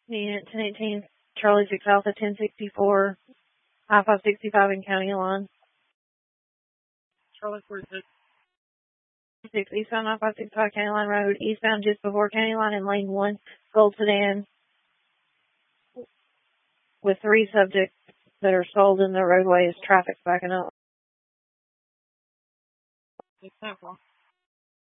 Unit 1018, Charlie 6 Alpha 1064, I-565 in County Line. Charlie 46. 6 eastbound I-565 County Line Road, eastbound just before County Line in lane 1, gold sedan with 3 subjects that are sold in the roadway as traffic backing up. Example.